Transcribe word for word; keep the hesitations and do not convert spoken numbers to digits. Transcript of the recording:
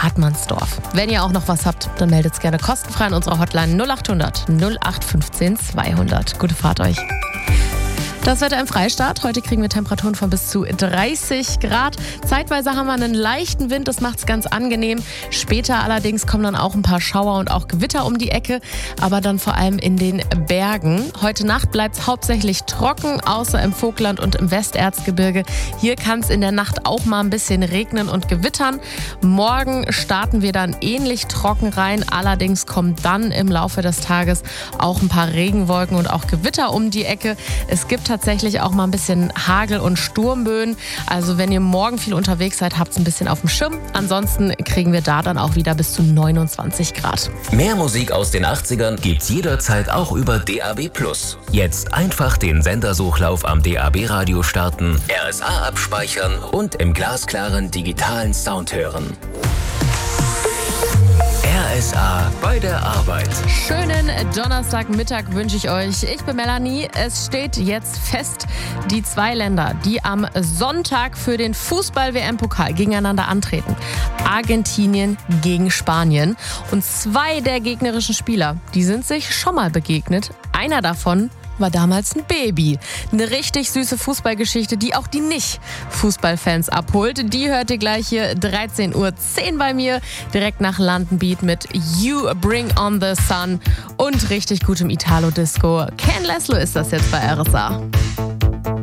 Hartmannsdorf. Wenn ihr auch noch was habt, dann meldet es gerne kostenfrei an unserer Hotline null acht hundert null acht fünfzehn zweihundert. Gute Fahrt euch. Das Wetter im Freistaat. Heute kriegen wir Temperaturen von bis zu dreißig Grad. Zeitweise haben wir einen leichten Wind, das macht es ganz angenehm. Später allerdings kommen dann auch ein paar Schauer und auch Gewitter um die Ecke, aber dann vor allem in den Bergen. Heute Nacht bleibt es hauptsächlich trocken, außer im Vogtland und im Westerzgebirge. Hier kann es in der Nacht auch mal ein bisschen regnen und gewittern. Morgen starten wir dann ähnlich trocken rein. Allerdings kommen dann im Laufe des Tages auch ein paar Regenwolken und auch Gewitter um die Ecke. Es gibt tatsächlich auch mal ein bisschen Hagel und Sturmböen. Also wenn ihr morgen viel unterwegs seid, habt es ein bisschen auf dem Schirm. Ansonsten kriegen wir da dann auch wieder bis zu neunundzwanzig Grad. Mehr Musik aus den achtzigern gibt's jederzeit auch über D A B plus. Jetzt einfach den Sendersuchlauf am D A B-Radio starten, R S A abspeichern und im glasklaren digitalen Sound hören. R S A bei der Arbeit. Schönen Donnerstagmittag wünsche ich euch. Ich bin Melanie. Es steht jetzt fest, die zwei Länder, die am Sonntag für den Fußball-W M-Pokal gegeneinander antreten. Argentinien gegen Spanien. Und zwei der gegnerischen Spieler, die sind sich schon mal begegnet. Einer davon war damals ein Baby. Eine richtig süße Fußballgeschichte, die auch die Nicht-Fußballfans abholt. Die hört ihr gleich hier dreizehn Uhr zehn bei mir, direkt nach London Beat mit You Bring On The Sun und richtig gutem Italo-Disco. Ken Laszlo ist das jetzt bei R S A.